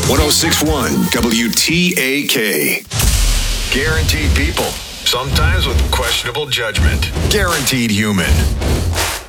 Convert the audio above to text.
1061 WTAK. Guaranteed people, sometimes with questionable judgment. Guaranteed human.